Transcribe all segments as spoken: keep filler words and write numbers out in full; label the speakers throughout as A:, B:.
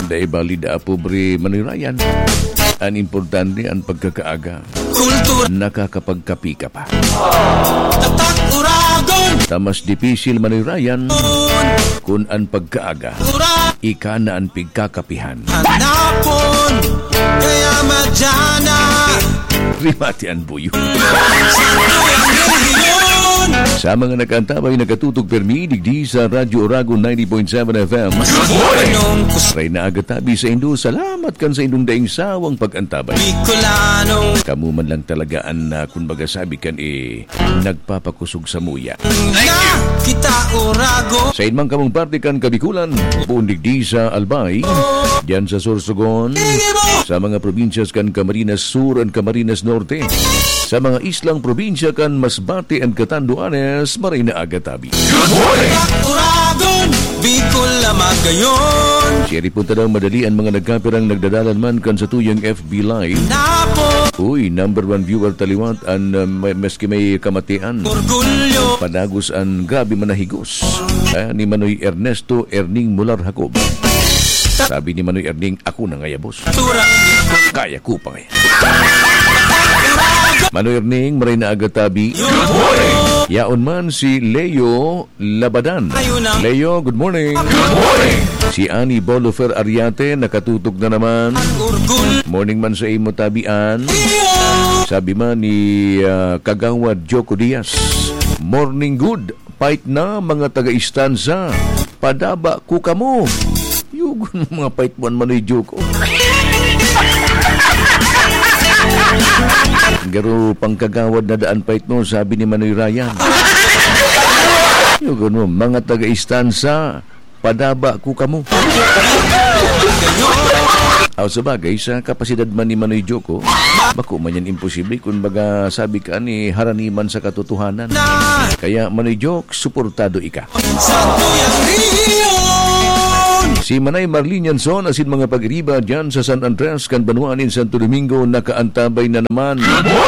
A: Dahil balid a pobre manirayan. Ang importante ang pagkakaaga.
B: Kultura.
A: Nakakapagkapi ka pa.
B: Tatak uragon.
A: Tamas dipisil manirayan kung ang pagkaaga. Ika na ang pigkakapihan.
B: Hanapon. Kaya madyana.
A: Rimati ang buyo. Sa mga nakantabay nakatutog permi digdi sa Radyo Oragon ninety point seven F M. Ray na agatabi sa Indo. Salamat kan sa indong daing sawang pag-antabay. Kamu man lang talaga ang uh, kung baga sabi kan eh nagpapakusog sa muya.
B: Kita Oragon.
A: Sa inmang kamong parte kan Kabikulan, buong digdi sa Albay, diyan sa Sorsogon, sa mga probinsyas kan Camarines Sur and Camarines Norte, sa mga islang probinsya kan Masbate and Catanduanes, maray na agatabi.
B: Good morning! Uragon, Bicol lamang gayon.
A: Siyari punta daw madali ang mga nagkapirang nagdadalan man kan sa tuyang F B Live.
B: Napo!
A: Uy, number one viewer taliwat ang uh, maski may kamatian.
B: Orgulyo!
A: Panagos ang gabi manahigos. Eh, ni Manoy Ernesto Erning Mular Jacob. Sabi ni Manoy Erning, ako na ngaya boss. Kaya ko pa ngaya. Manoy Erning, maray na agatabi. Yaon man si Leo Labadan. Leo, good morning.
B: Good morning.
A: Si Ani Bolofer Ariate, nakatutok na naman. Morning man sa imo tabian. Sabi man ni uh, Kagawad Joko Diaz. Morning good. Fight na mga taga-istansa. Padaba ko kamo. Yugon mga fight mo Manoy Joko. Garo pangkagawad na daan pait mo, sabi ni Manoy Ryan. Yung gano, mga taga-istansa, padaba ko kamo. Aw sa bagay, sa kapasidad man ni Manoy Joko, bako man yan imposible kung baga sabi ka ni haraniman sa katotohanan. Kaya Manoy Jok, suportado ika. Si Manay Marlene Yanson asin mga pag-iriba dyan sa San Andres, kan Banuanin, Santo Domingo, nakaantabay na naman.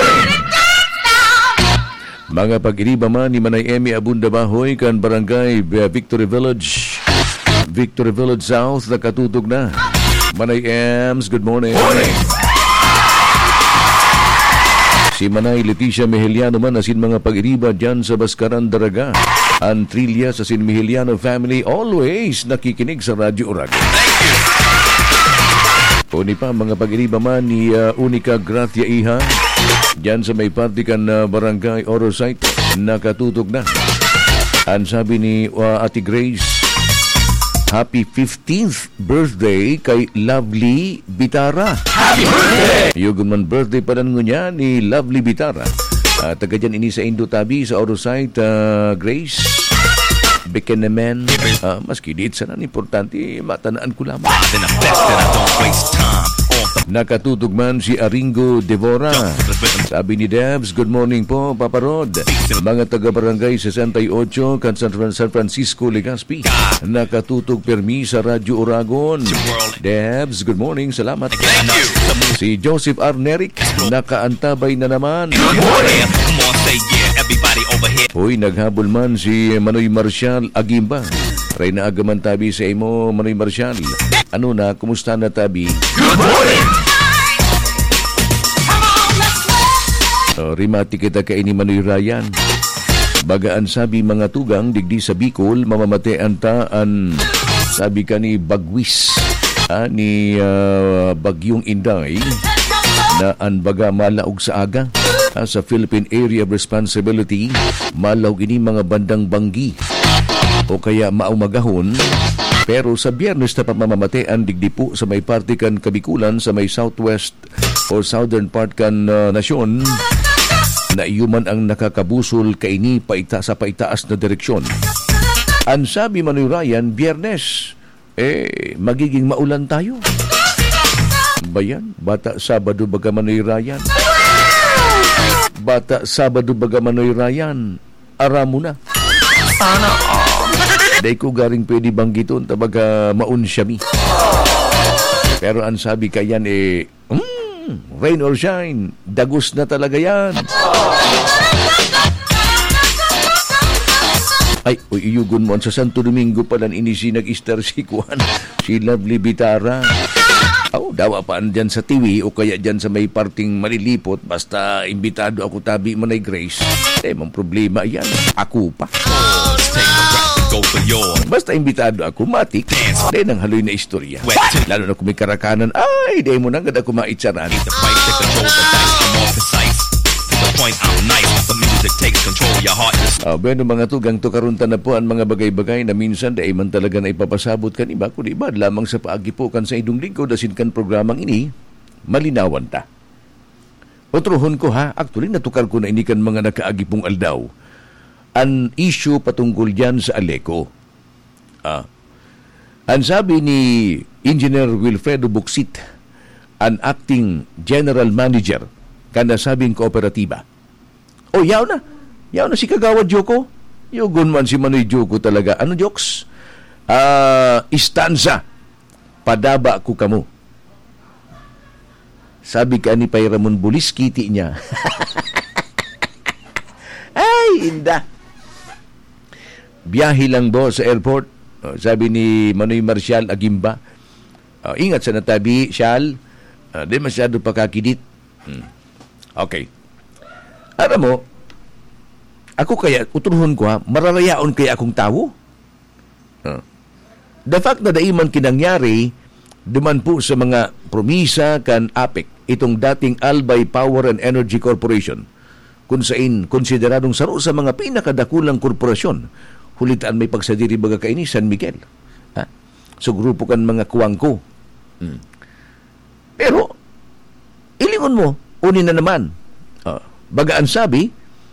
A: Mga pag-iriba man ni Manay Emmy Abunda Bahoy, kan Barangay Victory Village, Victory Village South, nakatutog na. Manay Ems, good morning. Morning. Si Manay Leticia Mejeliano man asin mga pag-iriba dyan sa Baskaran, Daraga. Ang Trilya sa Sin Mejeliano family, always nakikinig sa Radyo Oragon. Puni pa mga pag-iriba man ni uh, Unica Gracia Iha dyan sa may partikan na uh, Barangay Orosite, nakatutog na. Ang sabi ni uh, Ate Grace, happy fifteenth birthday kay Lovely Bitara. Happy birthday! Yung man birthday pa lang niya ni Lovely Bitara. Uh, taga dyan ini sa Indo-Tabi, sa Orosite, uh, Grace Bekenemen, uh, maski diit sana importante matanaan ko lamang. Nakatutog man si Aringo Devora. Sabi ni Debs, good morning po Papa Rod. Mga taga-barangay sixty-eight kan San Francisco, Legazpi, nakatutog permi sa Radyo Oragon. Debs, good morning, salamat. Si Joseph Arneric, nakaantabay na naman. Hoy, naghabol man si Manoy Marcial Agimba. Ray na agaman tabi sa imo, Manoy Marcial. Ano na, kumusta na tabi? Good morning! Uh, rimati kita kay ni Manoy Ryan. Bagaan sabi mga tugang digdi sa Bicol, mamamatean ta an sabi ka ni Bagwis, ah, ni uh, Bagyong Inday na an baga malaog sa aga. Sa Philippine Area of Responsibility, malaw ini mga bandang Banggi o kaya maumagahon. Pero sa Biyernes na pamamatean digdi po sa may parte kan Kabikulan, sa may southwest o southern part kan uh, nasyon, na iyuman ang nakakabusol kaini paita sa paitaas na direksyon. Ang sabi Manoy Ryan, Biyernes, eh, magiging maulan tayo. Bayan, bata Sabado baga Manoy Ryan. Bata Sabado baga Manoy Ryan, aramo na. Sana all. Day ko garing pwede banggiton tabaga maun siya mi. Pero ang sabi kayan eh, mm, rain or shine, dagos na talaga yan. Ay, o iyugon mo sa Santo Domingo pala inisi nag-star si Juan, si Lovely Bitara. Oh, dawa pa dyan sa Tiwi o kaya dyan sa may parting malilipot, basta imbitado ako tabi man ay Grace. Eh, mang problema yan. Ako pa. Basta imbitado ako, matik. Dahil nang haloy na istorya. Lalo na kung may karakanan, ay, dahil mo nang ganda kumaitsaran. Uh, bueno mga tugang to karunta na po ang mga bagay-bagay na minsan dahil man talaga na ipapasabot kan iba kundi iba lamang sa paagi po kan sa idong lingkod asin kan programang ini malinawan ta. Otrohon ko ha, actually natukar ko na ini kan mga nakaagi pong aldaw an issue patungkol dyan sa Aleco. Ah, ang sabi ni Engineer Wilfredo Buxit, an acting general manager kanasabing kooperatiba. O, yaw na. Yaw na si Kagawad Joko. Yugon man si Manoy Joko talaga. Ano, jokes? Uh, istanza. Padaba ko kamo. Sabi ka ni Pay Ramon Bulis, kiti niya. Ay, inda. Biyahe lang bo sa airport. Uh, sabi ni Manoy Marcial Agimba. Uh, ingat sa natabi, Sial. Uh, di masyado pakakidit. Hmm. Okay. Alam mo, ako kaya, uturuhon ko ha, mararayaon kaya akong tao? Uh, the fact na daiman kinangyari, duman po sa mga promisa kan A P E C, itong dating Albay Power and Energy Corporation, kung saan konsideradong saro sa mga pinakadakulang korporasyon, hulitaan may pagsadiri baga kaini, San Miguel. Ha? So, grupo kan mga kuwangko. Hmm. Pero, ilingon mo, unin na naman. Uh, bagaan sabi,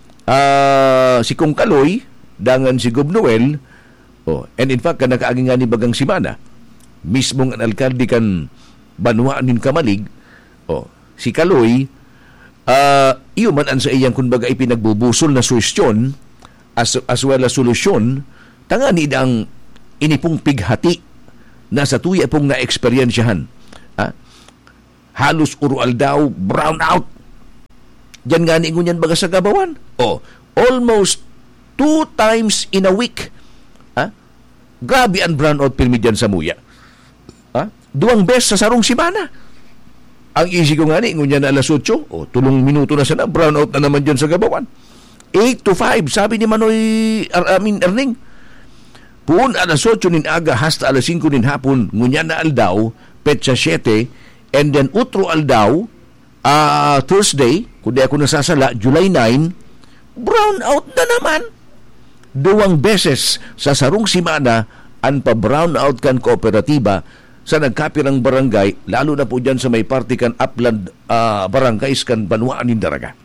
A: uh, si Kong Kaloy, dangan si Gob Noel, oh, and in fact, kanakaaging nga ni Bagang Simana, mismong ang alkalde kan Banwaan nin Kamalig, oh, si Kaloy, uh, iyo man ang sa iyang kumbaga ipinagbubusol na suwestyon, as, as well as solusyon, tanga ni ang inipong pighati na sa tuya pong na-eksperyensyahan. Ha? Halos urual daw, brown out. Diyan nga ni ngunyan baga sa Gabawan. Oh, almost two times in a week. Ha? Grabe ang brown out pirmi dyan sa Muya. Ha? Duwang bes sa sarong simana. Ang easy ko nga ni, ngunyan na alas otso, oh, tulong minuto na sana, brown out na naman dyan sa Gabawan. eight to five, sabi ni Manoy, I mean, Erning. Puun alas otso nin aga, hasta alas singko nin hapon, ngunyan na aldaw, petsa siyete, and then utro aldaw, uh, Thursday, kundi ako nasasala, July nine, brown out na naman. Duwang beses sa sarong simana, ang pa-brown out kan kooperatiba sa nagkapirang barangay, lalo na po dyan sa may party kan upland uh, barangays kan Banwaan nin Daraga.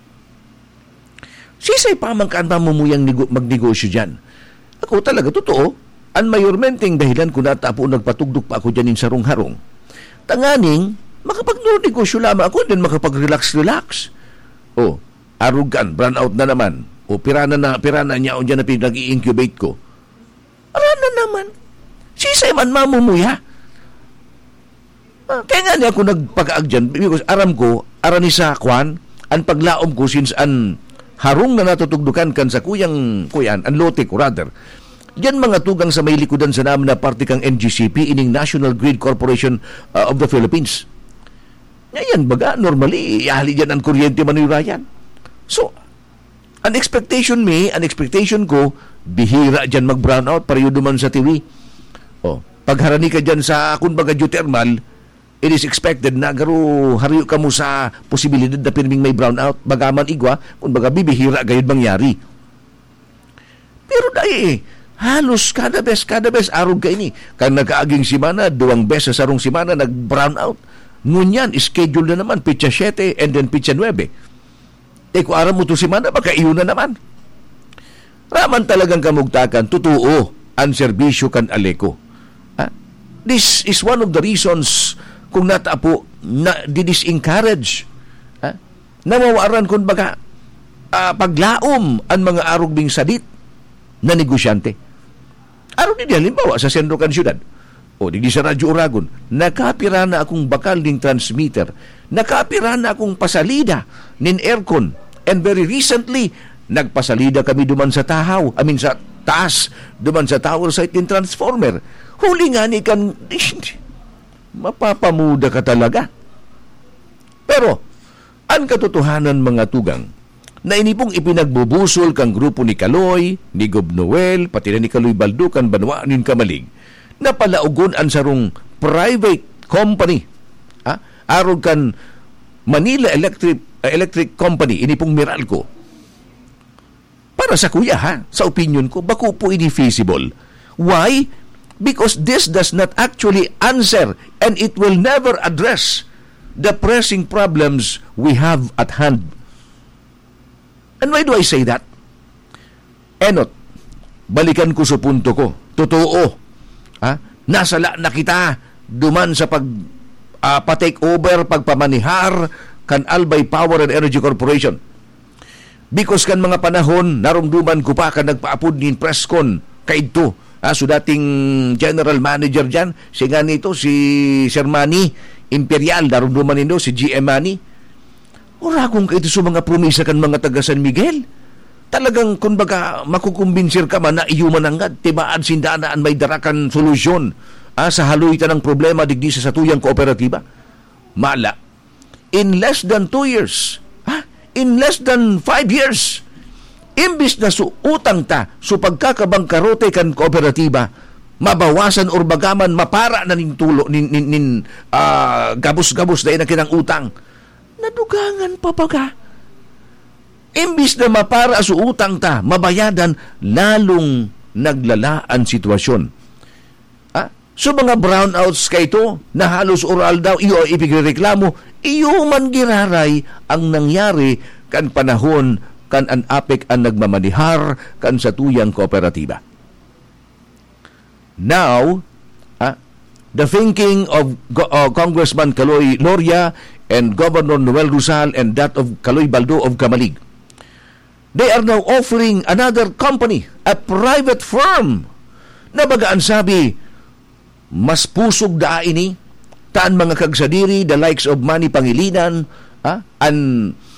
A: Sisay pa man kaan mamumuyang magnegosyo dyan. Ako talaga, totoo, ang mayormenteng dahilan kung natapo nagpatugdog pa ako dyan in sarong-harong. Tanganing, makapag-negosyo lamang ako, then makapag-relax-relax. O, arugan, brown out na naman. O, pirana na, pirana niya o dyan na pinag-i-incubate ko. Arana naman. Sisay man mamumuya. Ah, kaya nga niya ako nagpag-aag dyan, because aram ko, arani sa kwan, ang paglaom ko since an harong na natutugdukan kan sa kuyang, kuyan, ang lote ko rather. Yan mga tugang sa may likudan sa namin na parte kang N G C P, ining National Grid Corporation uh, of the Philippines. Ngayon, baga, normally, ihali dyan ang kuryente manirayan. So, an expectation me, an expectation ko, bihira dyan mag-brown out, periodo man sa T V. Oh, pagharani ka dyan sa, kung baga, geothermal, it is expected na garo hariyo ka mo sa posibilidad na pirming may brown out, bagaman igwa, kung baga, bibihira gayud mangyari. Pero dahil, halos kada bes, kada bes, arog ka ini. Kang nakaaging simana, duwang bes sa sarong simana, nag-brown out. Ngunyan, schedule na naman, pitsa siyete and then pitsa nuwebe. E kung aram mo to simana, baka iyo na naman. Raman talagang kamugtakan, totoo, ang serbisyo kan Aleco. Ha? This is one of the reasons kung natapo na di-disencourage. Ha? Nawawaran kung baga uh, paglaom ang mga arugbing sadit na negosyante. Araw din halimbawa sa sentro kan syudad o di sa Radyo Oragon, nakapira na akong bakal ning transmitter, nakapira na akong pasalida nin aircon, and very recently nagpasalida kami duman sa Tahaw, I mean sa taas duman sa tower site ng transformer. Huli nga ni kan, mapapamuda ka talaga. Pero, ang katotohanan mga tugang, na ini pong ipinagbubusol kang grupo ni Kaloy, ni Gob Noel, pati na ni Kaloy Baldo, kan Banwaanin Kamalig, na palaugon ang sarong private company. Ha? Arog kan Manila Electric uh, Electric Company, ini pong Meralco. Para sa kuya ha, sa opinion ko, bako po ini feasible. Why? Because this does not actually answer and it will never address the pressing problems we have at hand. And why do I say that? Enot, balikan ko sa punto ko. Totoo. Ha? Nasala na kita duman sa pag uh, pa-take over, pagpamanihar kan Albay Power and Energy Corporation. Because kan mga panahon, narumduman ko pa kan nagpaapod ni Prescon kay ito. Ah, so dating general manager dyan, si nga nito, si Sir Manny Imperial, narumduman nito, si G M Manny. Ora kung ito sa mga promisa kan mga taga San Miguel. Talagang kung baga makukumbinsir ka man na iyuman angad, tibaan sindanaan may darakan solusyon ah, sa haluitan ng problema digdi sa satuyang kooperatiba. Mala, in less than two years, ah, in less than five years, imbis na suutang ta so pagkakabangkarote kan kooperatiba, mabawasan or bagaman mapara na ning tulo nin, nin, nin uh, gabos-gabos dahil na kinang utang. Nadugangan pa baga. Imbis na mapara sa utang ta, mabayadan, lalong naglalaan sitwasyon. Ah, so mga brownouts kay ito, na halos oral daw, iyo ipigreklamo, iyo man giraray ang nangyari kan panahon kan an apek ang nagmamanihar kan sa tuyang kooperatiba. Now, ah, the thinking of uh, Congressman Kaloy Loria and Governor Noel Rizal and that of Kaloy Baldo of Kamalig. They are now offering another company, a private firm, na bagaan sabi, mas pusog da ini, taan mga kagsadiri, the likes of Manny Pangilinan, ah, and